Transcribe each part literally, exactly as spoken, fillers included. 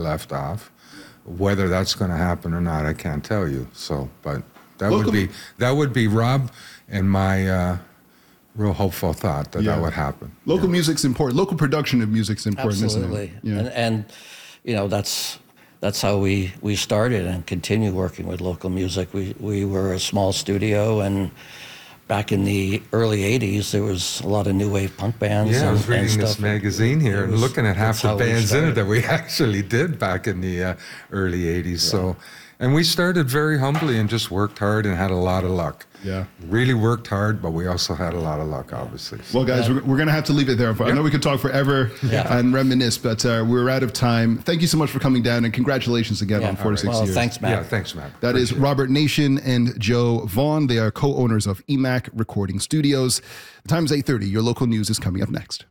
left off. Whether that's going to happen or not, I can't tell you. So, but that Local, would be that would be Rob and my uh, real hopeful thought that yeah. that would happen. Local yeah. music's important. Local production of music's important, Absolutely. isn't it? Yeah. And, and you know, that's that's how we, we started and continue working with local music. We we were a small studio, and back in the early eighties, there was a lot of new wave punk bands. Yeah, and, I was reading and this stuff. magazine here and was, looking at half the bands in it that we actually did back in the uh, early eighties. Yeah. So, and we started very humbly and just worked hard and had a lot of luck. Yeah. Really worked hard, but we also had a lot of luck, obviously. Well, guys, yeah. we're, we're going to have to leave it there. I yeah. know we could talk forever yeah. and reminisce, but uh, we're out of time. Thank you so much for coming down, and congratulations again yeah. on forty-six right. well, years. Thanks, Matt. Yeah, thanks, Matt. That Appreciate is Robert Nation and Joe Vaughn. They are co-owners of E M A C Recording Studios. The time is eight thirty. Your local news is coming up next.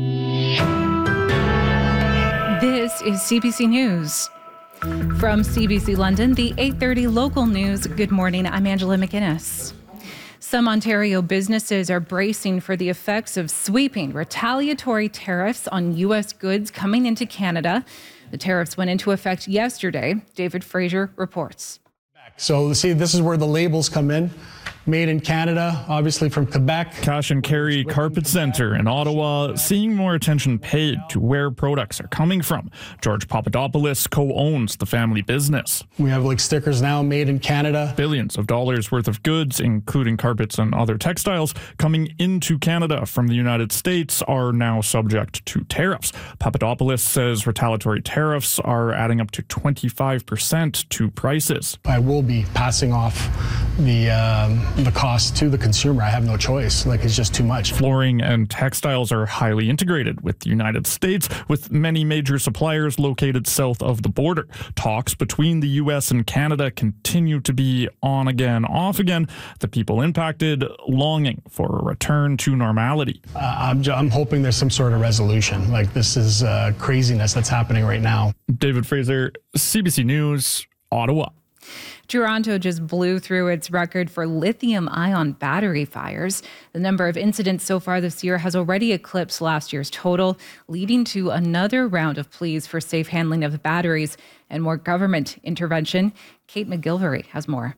This is C B C News. From C B C London, the eight thirty local news. Good morning, I'm Angela McInnes. Some Ontario businesses are bracing for the effects of sweeping retaliatory tariffs on U S goods coming into Canada. The tariffs went into effect yesterday. David Fraser reports. So see, this is where the labels come in. Made in Canada, obviously from Quebec. Cash and Carry Carpet Center in Ottawa, seeing more attention paid to where products are coming from. George Papadopoulos co-owns the family business. We have like stickers now, made in Canada. Billions of dollars worth of goods, including carpets and other textiles, coming into Canada from the United States are now subject to tariffs. Papadopoulos says retaliatory tariffs are adding up to twenty-five percent to prices. I will be passing off the um, the cost to the consumer. I have no choice. Like, it's just too much. Flooring and textiles are highly integrated with the United States, with many major suppliers located south of the border. Talks between the U S and Canada continue to be on again, off again. The people impacted longing for a return to normality. Uh, I'm, j- I'm hoping there's some sort of resolution. Like, this is uh, craziness that's happening right now. David Fraser, C B C News, Ottawa. Toronto just blew through its record for lithium-ion battery fires. The number of incidents so far this year has already eclipsed last year's total, leading to another round of pleas for safe handling of the batteries and more government intervention. Kate McGilvery has more.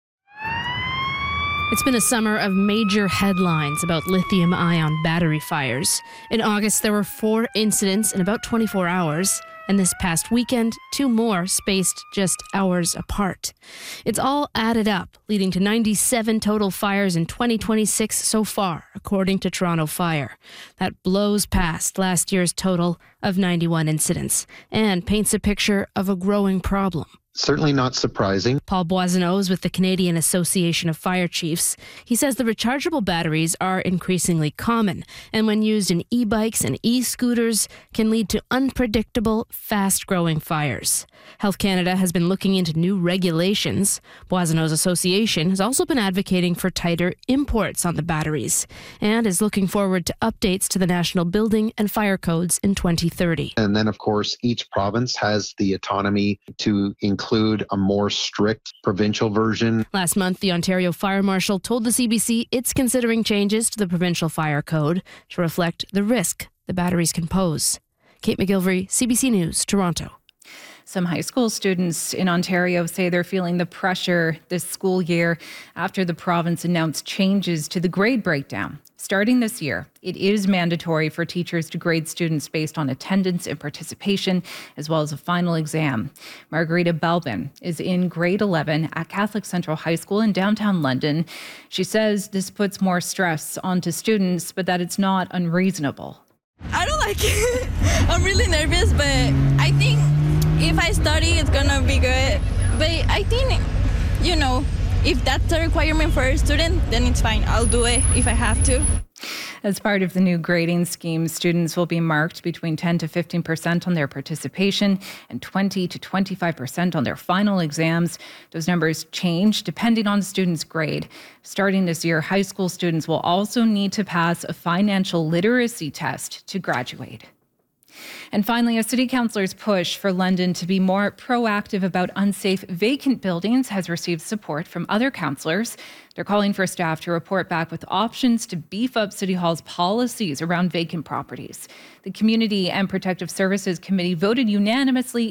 It's been a summer of major headlines about lithium-ion battery fires. In August, there were four incidents in about twenty-four hours. And this past weekend, two more spaced just hours apart. It's all added up, leading to ninety-seven total fires in twenty twenty-six so far, according to Toronto Fire. That blows past last year's total of ninety-one incidents and paints a picture of a growing problem. Certainly not surprising. Paul Boisonneau is with the Canadian Association of Fire Chiefs. He says the rechargeable batteries are increasingly common, and when used in e-bikes and e-scooters, can lead to unpredictable, fast-growing fires. Health Canada has been looking into new regulations. Boisonneau's association has also been advocating for tighter imports on the batteries, and is looking forward to updates to the National Building and Fire Codes in twenty thirty. And then, of course, each province has the autonomy to include include a more strict provincial version. Last month, the Ontario Fire Marshal told the C B C it's considering changes to the provincial fire code to reflect the risk the batteries can pose. Kate McGilvery, C B C News, Toronto. Some high school students in Ontario say they're feeling the pressure this school year after the province announced changes to the grade breakdown. Starting this year, it is mandatory for teachers to grade students based on attendance and participation, as well as a final exam. Margarita Belbin is in grade eleven at Catholic Central High School in downtown London. She says this puts more stress onto students, but that it's not unreasonable. I don't like it. I'm really nervous, but I think if I study, it's gonna be good. But I think, you know, if that's a requirement for a student, then it's fine. I'll do it if I have to. As part of the new grading scheme, students will be marked between ten to fifteen percent on their participation and twenty to twenty-five percent on their final exams. Those numbers change depending on the student's grade. Starting this year, high school students will also need to pass a financial literacy test to graduate. And finally, a city councillor's push for London to be more proactive about unsafe vacant buildings has received support from other councillors. They're calling for staff to report back with options to beef up City Hall's policies around vacant properties. The Community and Protective Services Committee voted unanimously